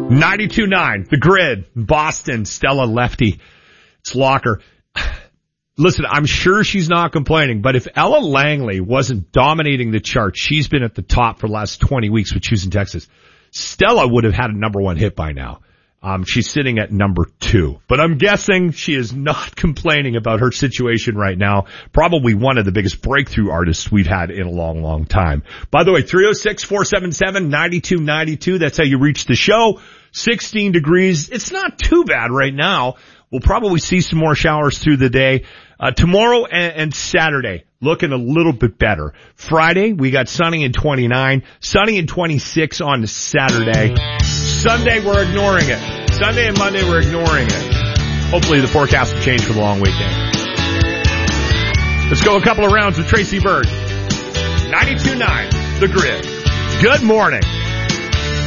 92.9, The Grid, Boston, Stella Lefty. It's Locker. Listen, I'm sure she's not complaining, but if Ella Langley wasn't dominating the chart, she's been at the top for the last 20 weeks with Choosing Texas. Stella would have had a number one hit by now. She's sitting at number 2, but I'm guessing she is not complaining about her situation right now. Probably one of the biggest breakthrough artists we've had in a long, long time. By the way, 306-477-9292. That's how you reach the show. 16 degrees. It's not too bad right now. We'll probably see some more showers through the day. Tomorrow and Saturday, looking a little bit better. Friday, we got sunny and 29, sunny and 26 on Saturday. Sunday, we're ignoring it. Sunday and Monday, we're ignoring it. Hopefully the forecast will change for the long weekend. Let's go a couple of rounds with Tracy Bird. 92.9, The Grid. Good morning.